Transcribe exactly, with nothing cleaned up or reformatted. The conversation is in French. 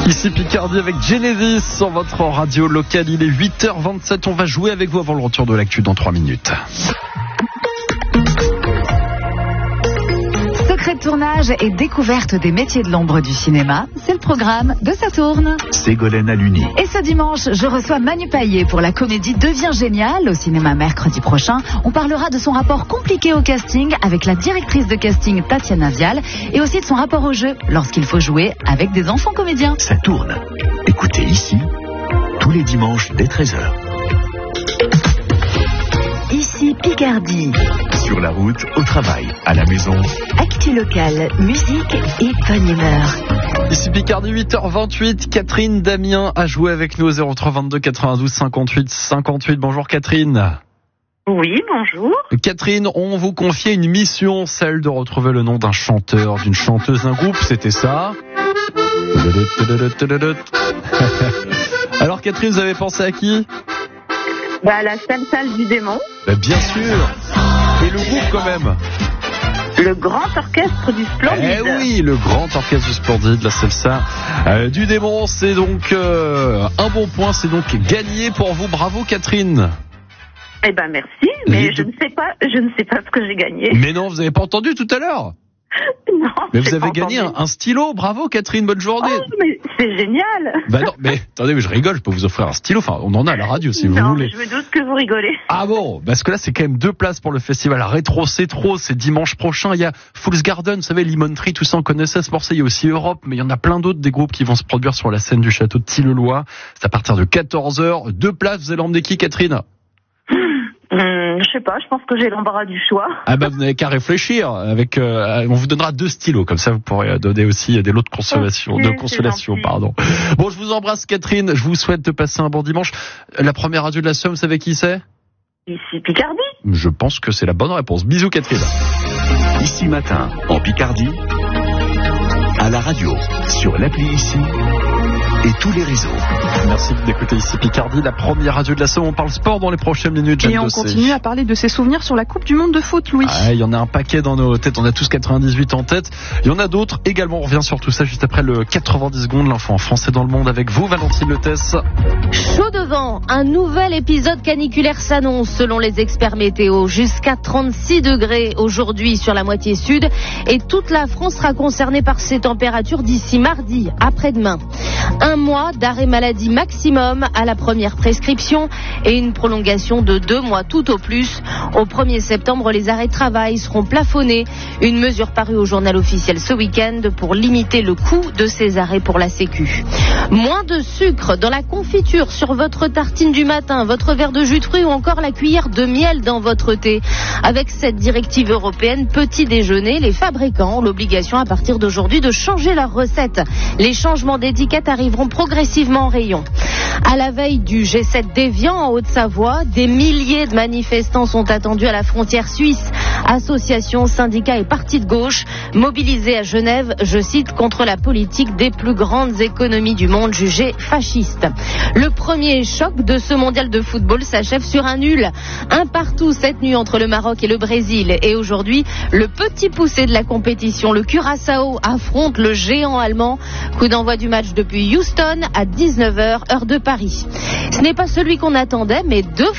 Ici Picardie avec Genesis sur votre radio locale. Il est huit heures vingt-sept. On va jouer avec vous avant le retour de l'actu dans trois minutes. Secret de tournage et découverte des métiers de l'ombre du cinéma, c'est le programme de Ça tourne. Ségolène Aluni. Et ce dimanche, je reçois Manu Payet pour la comédie Devient génial au cinéma mercredi prochain. On parlera de son rapport compliqué au casting avec la directrice de casting Tatiana Vial et aussi de son rapport au jeu lorsqu'il faut jouer avec des enfants comédiens. Ça tourne. Écoutez ici, tous les dimanches dès treize heures. Ici Picardie. Sur la route, au travail, à la maison. Actu locale, musique et bonne humeur. Ici Picardie, huit heures vingt-huit. Catherine Damien a joué avec nous au zéro trois vingt-deux quatre-vingt-douze cinquante-huit cinquante-huit. Bonjour Catherine. Oui, bonjour. Catherine, on vous confiait une mission, celle de retrouver le nom d'un chanteur, d'une chanteuse, d'un groupe, c'était ça. Alors Catherine, vous avez pensé à qui? Bah, la salle salle du démon. Bah, bien sûr. Et le groupe quand même. Le grand orchestre du Splendide. Eh oui, le grand orchestre du Splendide, la salsa euh, du démon. C'est donc euh, un bon point, c'est donc gagné pour vous. Bravo Catherine. Eh ben merci, mais Les je deux... ne sais pas, je ne sais pas ce que j'ai gagné. Mais non, vous n'avez pas entendu tout à l'heure. Non. Mais vous avez gagné un, un stylo. Bravo Catherine, bonne journée. Oh, mais c'est génial. Bah non, mais attendez, mais je rigole, je peux vous offrir un stylo. Enfin, on en a à la radio si non, vous voulez. Je me doute que vous rigolez. Ah bon, parce que là c'est quand même deux places pour le festival Rétro C'est Trop, c'est dimanche prochain. Il y a Fool's Garden, vous savez, Lemon Tree, tout ça on connaissait ce morceau. Il y a aussi Europe, mais il y en a plein d'autres des groupes qui vont se produire sur la scène du château de Tilleloy. C'est à partir de quatorze heures. Deux places, vous allez emmener qui Catherine? Hum, je sais pas, je pense que j'ai l'embarras du choix. Ah bah vous n'avez qu'à réfléchir. Avec, euh, on vous donnera deux stylos, comme ça vous pourrez donner aussi des lots de consolation, okay, de consolation, pardon. Bon, je vous embrasse Catherine. Je vous souhaite de passer un bon dimanche. La première radio de la Somme, vous savez qui c'est? Ici Picardie. Je pense que c'est la bonne réponse. Bisous Catherine. Ici matin, en Picardie, à la radio, sur l'appli Ici et tous les réseaux. Merci d'écouter Ici Picardie, la première radio de la Somme. On parle sport dans les prochaines minutes. Et on continue à parler de ses souvenirs sur la Coupe du Monde de foot, Louis. Ah, il y en a un paquet dans nos têtes. On a tous quatre-vingt-dix-huit en tête. Il y en a d'autres également. On revient sur tout ça juste après le quatre-vingt-dix secondes. L'info en français dans le monde avec vous, Valentine Letès. Chaud devant, un nouvel épisode caniculaire s'annonce selon les experts météo. Jusqu'à trente-six degrés aujourd'hui sur la moitié sud. Et toute la France sera concernée par ces températures d'ici mardi, après-demain. Un mois d'arrêt maladie maximum à la première prescription et une prolongation de deux mois tout au plus. Au premier septembre, les arrêts de travail seront plafonnés. Une mesure parue au journal officiel ce week-end pour limiter le coût de ces arrêts pour la Sécu. Moins de sucre dans la confiture, sur votre tartine du matin, votre verre de jus de fruits ou encore la cuillère de miel dans votre thé. Avec cette directive européenne petit déjeuner, les fabricants ont l'obligation à partir d'aujourd'hui de changer leurs recettes. Les changements d'étiquette arriveront progressivement en rayon. À la veille du G sept d'Évian en Haute-Savoie, des milliers de manifestants sont attendus à la frontière suisse. Associations, syndicats et partis de gauche mobilisés à Genève, je cite, contre la politique des plus grandes économies du monde jugée fasciste. Le premier choc de ce mondial de football s'achève sur un nul. Un partout cette nuit entre le Maroc et le Brésil. Et aujourd'hui, le petit poussé de la compétition, le Curaçao, affronte le géant allemand. Coup d'envoi du match depuis Houston à dix-neuf heures, heure de Paris. Ce n'est pas celui qu'on attendait, mais deux